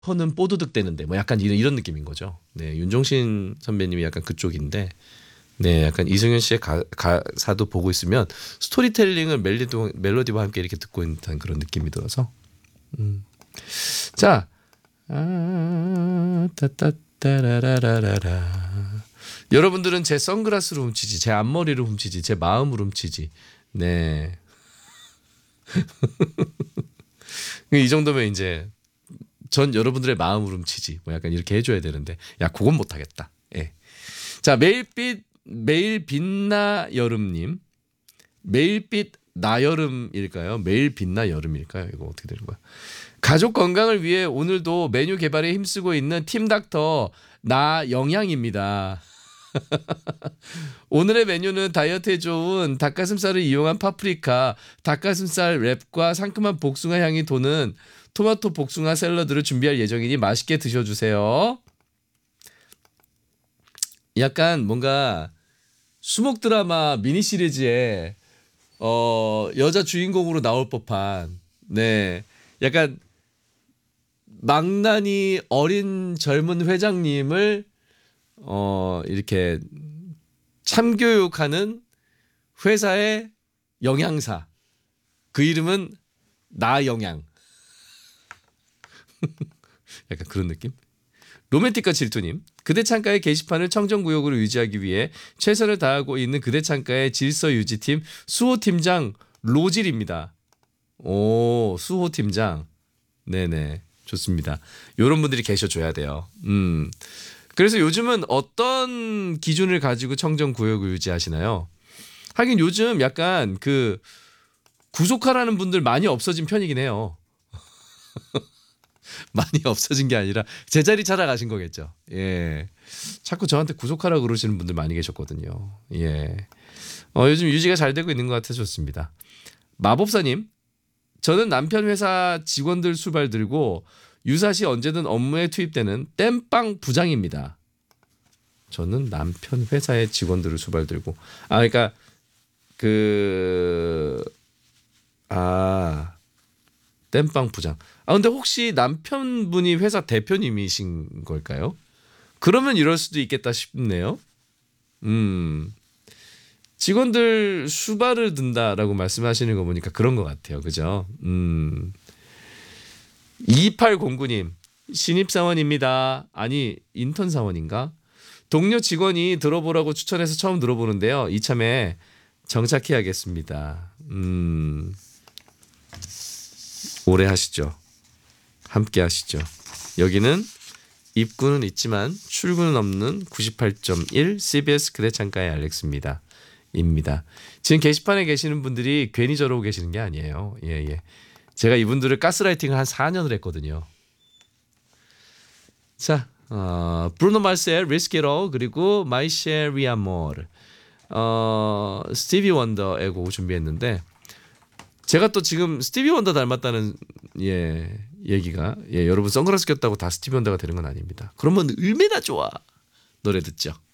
는 뽀드득 되는데 뭐 약간 이런 느낌인 거죠. 네, 윤종신 선배님이 약간 그쪽인데, 네, 약간 이승현 씨의 가사도 보고 있으면 스토리텔링을 멜로디와 함께 이렇게 듣고 있는 듯한 그런 느낌이 들어서. 자, 따따따라라라라. 여러분들은 제 선글라스를 훔치지, 제 앞머리를 훔치지, 제 마음을 훔치지. 네. 이 정도면 이제 전 여러분들의 마음을 훔치지. 뭐 약간 이렇게 해줘야 되는데, 야, 그건 못하겠다. 예. 자, 매일 빛나 여름님, 매일빛 나여름일까요? 매일 빛나 여름일까요? 이거 어떻게 되는 거야? 가족 건강을 위해 오늘도 메뉴 개발에 힘쓰고 있는 팀닥터 나영양입니다. 오늘의 메뉴는 다이어트에 좋은 닭가슴살을 이용한 파프리카, 닭가슴살 랩과 상큼한 복숭아 향이 도는 토마토 복숭아 샐러드를 준비할 예정이니 맛있게 드셔주세요. 약간 뭔가 수목 드라마 미니 시리즈에 여자 주인공으로 나올 법한, 네, 약간 망나니 어린 젊은 회장님을 이렇게 참교육하는 회사의 영양사, 그 이름은 나영양. 약간 그런 느낌? 로맨틱과 질투님, 그대 창가의 게시판을 청정구역으로 유지하기 위해 최선을 다하고 있는 그대 창가의 질서 유지팀 수호팀장 로질입니다. 오, 수호팀장. 네네, 좋습니다. 이런 분들이 계셔줘야 돼요. 그래서 요즘은 어떤 기준을 가지고 청정구역을 유지하시나요? 하긴 요즘 약간 그 구속하라는 분들 많이 없어진 편이긴 해요. 많이 없어진 게 아니라 제자리 찾아가신 거겠죠. 예. 자꾸 저한테 구속하라고 그러시는 분들 많이 계셨거든요. 예. 요즘 유지가 잘 되고 있는 것 같아서 좋습니다. 마법사님, 저는 남편 회사 직원들 수발 들고 유사시 언제든 업무에 투입되는 땜빵 부장입니다. 저는 남편 회사의 직원들을 수발 들고, 그러니까 땜빵 부장. 근데 혹시 남편분이 회사 대표님이신 걸까요? 그러면 이럴 수도 있겠다 싶네요. 직원들 수발을 든다라고 말씀하시는 거 보니까 그런 것 같아요. 그죠? 2809님, 신입사원입니다. 아니, 인턴 사원인가? 동료 직원이 들어보라고 추천해서 처음 들어보는데요. 이참에 정착해야겠습니다. 오래 하시죠. 함께 하시죠. 여기는 입구는 있지만 출구는 없는 98.1 CBS 그대 창가의 알렉스입니다. 지금 게시판에 계시는 분들이 괜히 저러고 계시는 게 아니에요. 예. 제가 이분들을 가스라이팅을 한 4년을 했거든요. 자, 브루노 마스의 Risk It All, 그리고 My Sherry Amor, 스티비 원더의 곡 준비했는데, 제가 또 지금 스티비 원더 닮았다는 얘기가, 여러분 선글라스 꼈다고 다 스티비 원더가 되는 건 아닙니다. 그러면 얼마나 좋아. 노래 듣죠.